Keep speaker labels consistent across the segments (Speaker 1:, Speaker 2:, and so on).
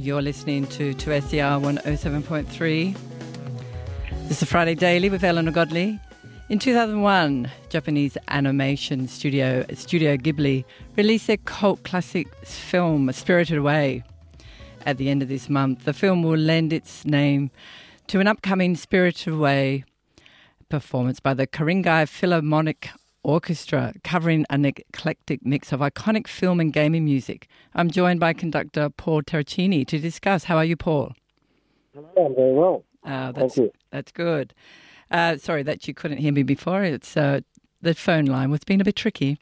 Speaker 1: You're listening to 2SER 107.3. This is a Friday Daily with Eleanor Godley. In 2001, Japanese animation studio Ghibli released their cult classic film Spirited Away. At the end of this month, the film will lend its name to an upcoming Spirited Away performance by the Kurengai Philharmonic Orchestra, covering an eclectic mix of iconic film and gaming music. I'm joined by conductor Paul Terracini to discuss. How are you, Paul?
Speaker 2: Hello, I'm very well.
Speaker 1: Thank you. That's good. Sorry that you couldn't hear me before. It's the phone line was being a bit tricky.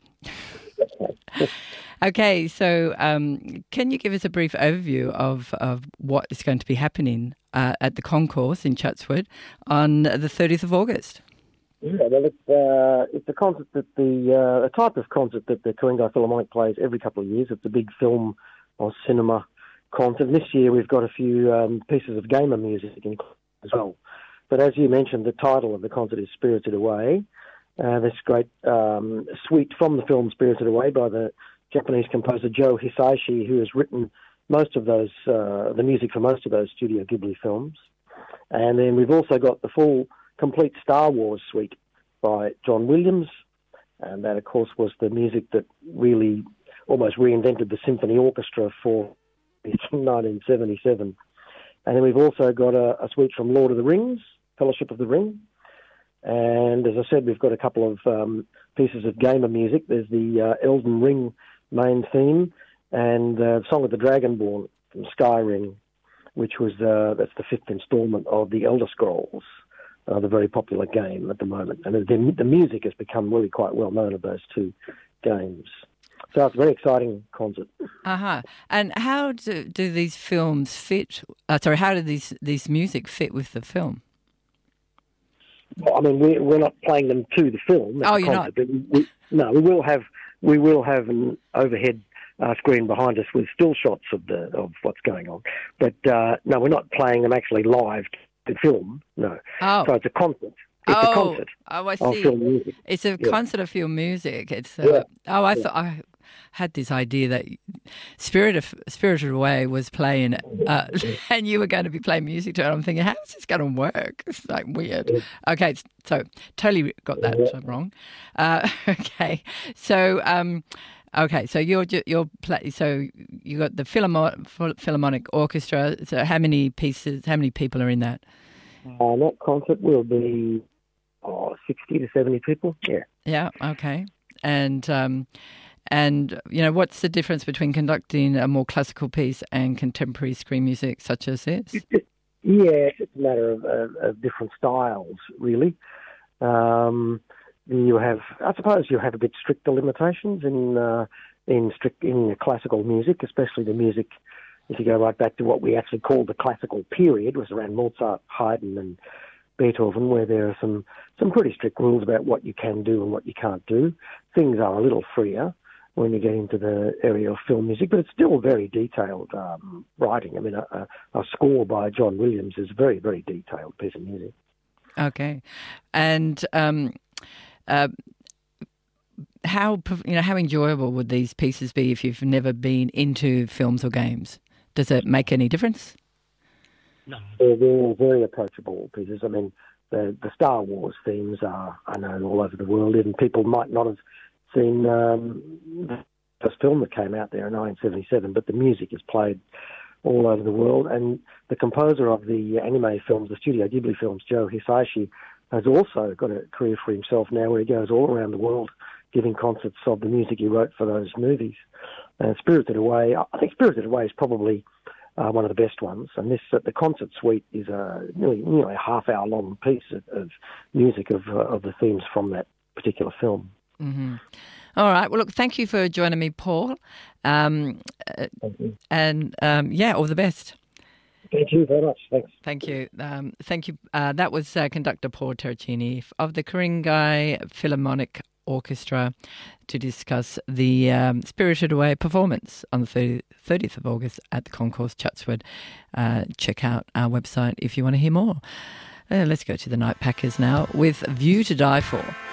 Speaker 1: Okay, so can you give us a brief overview of what is going to be happening at the concourse in Chatswood on the 30th of August?
Speaker 2: Yeah, well, it's a concert that a type of concert that the Kurengai Philharmonic plays every couple of years. It's a big film or cinema concert. And this year we've got a few pieces of gamer music as well. But as you mentioned, the title of the concert is Spirited Away. This great suite from the film Spirited Away by the Japanese composer Joe Hisaishi, who has written most of those, the music for most of those Studio Ghibli films. And then we've also got the full complete Star Wars suite by John Williams, and that, of course, was the music that really almost reinvented the symphony orchestra for 1977. And then we've also got a suite from Lord of the Rings, Fellowship of the Ring, and as I said, we've got a couple of pieces of gamer music. There's the Elden Ring main theme and Song of the Dragonborn from Skyrim, which was that's the fifth instalment of the Elder Scrolls, the very popular game at the moment. And the music has become really quite well known of those two games. So it's a very exciting concert.
Speaker 1: Uh-huh. And how do these films fit? How do these music fit with the film?
Speaker 2: Well, I mean, we're not playing them to the film.
Speaker 1: Oh, you're
Speaker 2: concert,
Speaker 1: not?
Speaker 2: No, we will have an overhead screen behind us with still shots of what's going on. But no, we're not playing them actually live to film. No.
Speaker 1: Oh.
Speaker 2: So it's a concert. It's a concert.
Speaker 1: Oh, I see.
Speaker 2: Of film music.
Speaker 1: It's a concert of film music. It's
Speaker 2: yeah.
Speaker 1: I thought I had this idea that Spirited Away was playing, and you were going to be playing music to it. I'm thinking, how is this going to work? It's like weird. Okay, so totally got that wrong. Okay, so so so you got the Philharmonic Orchestra. So how many people are in that?
Speaker 2: That concert will be 60 to 70 people. Yeah.
Speaker 1: Yeah. Okay. And what's the difference between conducting a more classical piece and contemporary screen music such as this?
Speaker 2: Yeah, it's a matter of different styles, really. I suppose you have a bit stricter limitations in classical music, especially the music. If you go right back to what we actually call the classical period, was around Mozart, Haydn, and Beethoven, where there are some pretty strict rules about what you can do and what you can't do. Things are a little freer when you get into the area of film music, but it's still very detailed writing. I mean, a score by John Williams is a very, very detailed piece of music.
Speaker 1: Okay, and how enjoyable would these pieces be if you've never been into films or games? Does it make any difference?
Speaker 2: No, they're very approachable pieces. I mean, the Star Wars themes are known all over the world. Even people might not have seen the first film that came out there in 1977, but the music is played all over the world. And the composer of the anime films, the Studio Ghibli films, Joe Hisaishi, has also got a career for himself now where he goes all around the world giving concerts of the music he wrote for those movies. Spirited Away, I think Spirited Away is probably one of the best ones. And the concert suite is nearly a half-hour-long piece of music of the themes from that particular film.
Speaker 1: Mm-hmm. All right. Well, look, thank you for joining me, Paul.
Speaker 2: Thank you.
Speaker 1: And, all the best.
Speaker 2: Thank you very much. Thanks.
Speaker 1: Thank you. Thank you. That was conductor Paul Terracini of the Kurengai Philharmonic Orchestra to discuss the Spirited Away performance on the 30th of August at the Concourse Chatswood. Check out our website if you want to hear more. Let's go to the Night Packers now with View to Die For.